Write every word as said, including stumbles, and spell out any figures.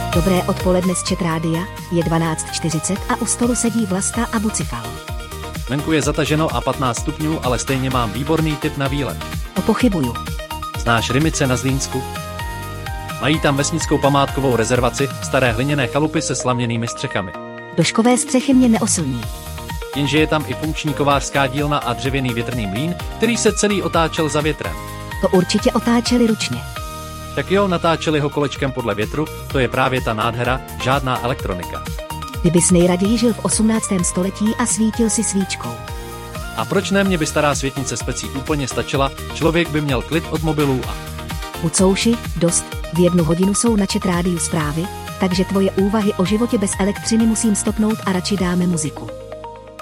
Dobré odpoledne z Chat Rádia, je dvanáct čtyřicet a u stolu sedí Vlasta a Bucifal. Venku je zataženo a patnáct stupňů, ale stejně mám výborný tip na výlet. To pochybuju. Znáš Rymice na Zlínsku? Mají tam vesnickou památkovou rezervaci, staré hliněné chalupy se slaměnými střechami. Doškové střechy mě neoslní. Jenže je tam i funkční kovářská dílna a dřevěný větrný mlýn, který se celý otáčel za větrem. To určitě otáčeli ručně. Tak jo, natáčeli ho kolečkem podle větru, to je právě ta nádhera, žádná elektronika. Kdybys nejraději žil v osmnáctém století a svítil si svíčkou. A proč ne, mě by stará světnice s pecí úplně stačila, člověk by měl klid od mobilů a... Bucouši, dost, v jednu hodinu jsou na Chat Rádiu zprávy, takže tvoje úvahy o životě bez elektřiny musím stopnout a radši dáme muziku.